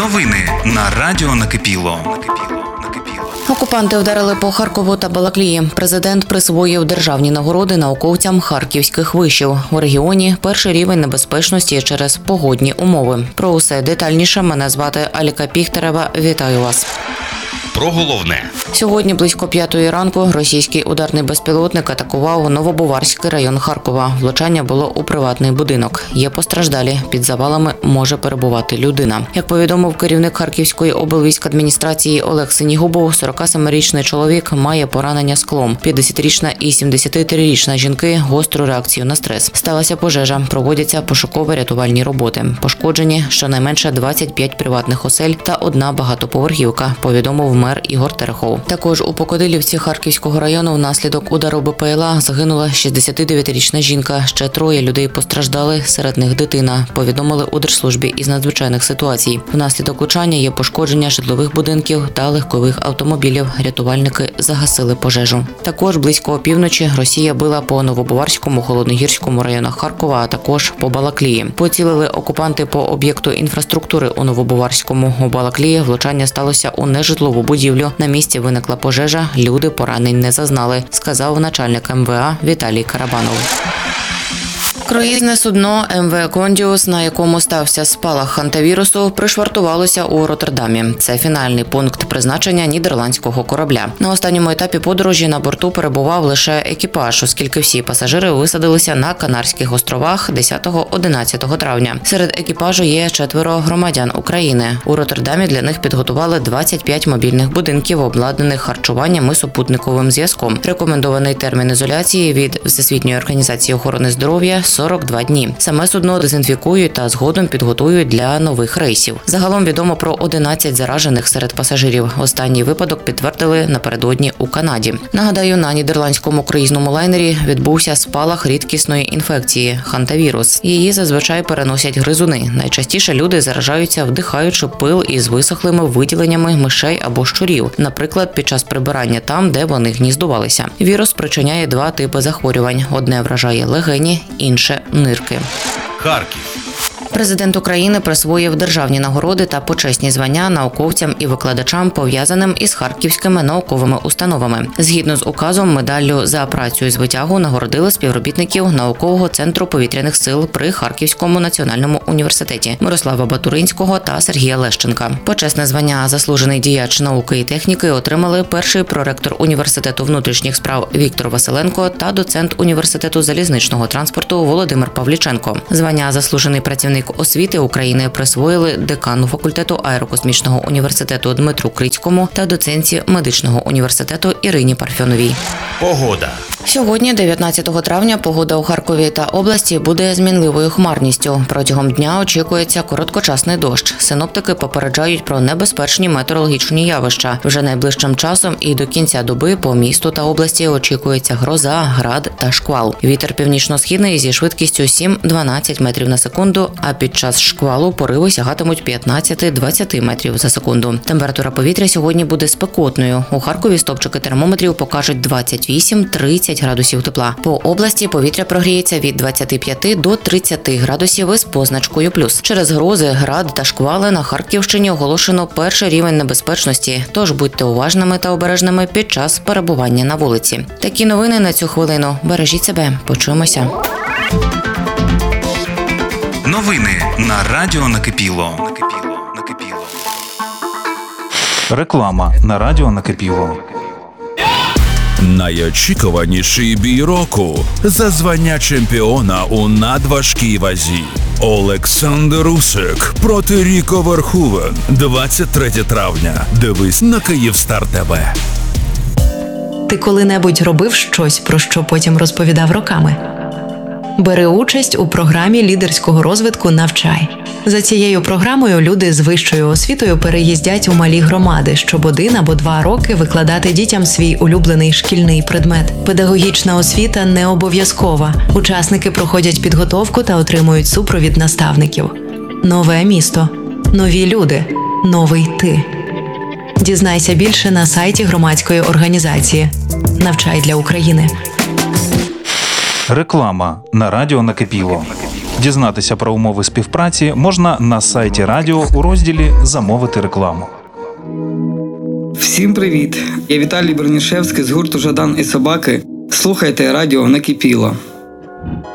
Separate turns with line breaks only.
Новини на Радіо Накипіло.
Окупанти вдарили по Харкову та Балаклії. Президент присвоїв державні нагороди науковцям харківських вишів. У регіоні перший рівень небезпечності через погодні умови. Про усе детальніше. Мене звати Аліка Піхтерева. Вітаю вас.
Про головне.
Сьогодні близько 5-ї ранку російський ударний безпілотник атакував Новобуварський район Харкова. Влучання було у приватний будинок. Є постраждалі. Під завалами може перебувати людина. Як повідомив керівник Харківської облвійськадміністрації Олег Синігубов, 47-річний чоловік має поранення склом. 50-річна і 73-річна жінки – гостру реакцію на стрес. Сталася пожежа. Проводяться пошуково-рятувальні роботи. Пошкоджені щонайменше 25 приватних осель та одна багатоповерхівка, повідомив мер Ігор Терехов. Також у Покотилівці Харківського району внаслідок удару БПЛА загинула 69-річна жінка. Ще 3 людей постраждали, серед них дитина, повідомили у Держслужбі із надзвичайних ситуацій. Внаслідок влучання є пошкодження житлових будинків та легкових автомобілів. Рятувальники загасили пожежу. Також близько опівночі Росія била по Новобуварському, Холодногірському районах Харкова, а також по Балаклії. Поцілили окупанти по об'єкту інфраструктури у Новобуварському. У Балаклії влучання сталося у нежитлову будівлю. На місці виникла пожежа, люди поранень не зазнали, сказав начальник МВА Віталій Карабанов. Круїзне судно МВ «Кондіус», на якому стався спалах хантавірусу, пришвартувалося у Роттердамі. Це фінальний пункт призначення нідерландського корабля. На останньому етапі подорожі на борту перебував лише екіпаж, оскільки всі пасажири висадилися на Канарських островах 10-11 травня. Серед екіпажу є 4 громадян України. У Роттердамі для них підготували 25 мобільних будинків, обладнаних харчуванням і супутниковим зв'язком. Рекомендований термін ізоляції від Всесвітньої організації охорони здоров'я – 42 дні. Саме судно дезінфікують та згодом підготують для нових рейсів. Загалом відомо про 11 заражених серед пасажирів. Останній випадок підтвердили напередодні у Канаді. Нагадаю, на нідерландському круїзному лайнері відбувся спалах рідкісної інфекції – хантавірус. Її зазвичай переносять гризуни. Найчастіше люди заражаються, вдихаючи пил із висохлими виділеннями мишей або щурів, наприклад, під час прибирання там, де вони гніздувалися. Вірус спричиняє 2 типи захворювань. Одне вражає легені, інше – нирки.
Харків.
Президент України присвоїв державні нагороди та почесні звання науковцям і викладачам, пов'язаним із харківськими науковими установами. Згідно з указом, медаллю за працю із витягу нагородили співробітників Наукового центру повітряних сил при Харківському національному університеті Мирослава Батуринського та Сергія Лещенка. Почесне звання «Заслужений діяч науки і техніки» отримали перший проректор Університету внутрішніх справ Віктор Василенко та доцент Університету залізничного транспорту Володимир Павліченко. Звання «Заслужений працівник освіти України» присвоїли декану факультету аерокосмічного університету Дмитру Крицькому та доцентці медичного університету Ірині Парфьоновій.
Погода.
Сьогодні, 19 травня, погода у Харкові та області буде змінливою хмарністю. Протягом дня очікується короткочасний дощ. Синоптики попереджають про небезпечні метеорологічні явища. Вже найближчим часом і до кінця доби по місту та області очікується гроза, град та шквал. Вітер північно-східний зі швидкістю 7-12 метрів на секунду, а під час шквалу пориви сягатимуть 15-20 метрів за секунду. Температура повітря сьогодні буде спекотною. У Харкові стопчики термометрів покажуть 28-30 градусів тепла. По області повітря прогріється від 25 до 30 градусів із позначкою плюс. Через грози, град та шквали на Харківщині оголошено перший рівень небезпечності, тож будьте уважними та обережними під час перебування на вулиці. Такі новини на цю хвилину. Бережіть себе. Почуємося.
Новини на Радіо Накипіло. Реклама на Радіо Накипіло.
Найочікуваніший бій року за звання чемпіона у надважкій вазі. Олександр Усик проти Ріко Верховен. 23 травня. Дивись на Київстар ТВ.
Ти коли-небудь робив щось, про що потім розповідав роками? Бери участь у програмі лідерського розвитку «Навчай». За цією програмою люди з вищою освітою переїздять у малі громади, щоб 1 або 2 роки викладати дітям свій улюблений шкільний предмет. Педагогічна освіта не обов'язкова. Учасники проходять підготовку та отримують супровід наставників. Нове місто. Нові люди. Новий ти. Дізнайся більше на сайті громадської організації «Навчай для України».
Реклама на Радіо Накипіло. Дізнатися про умови співпраці можна на сайті радіо у розділі «Замовити рекламу».
Всім привіт! Я Віталій Бронішевський з гурту «Жадан і собаки». Слухайте радіо «Накипіло».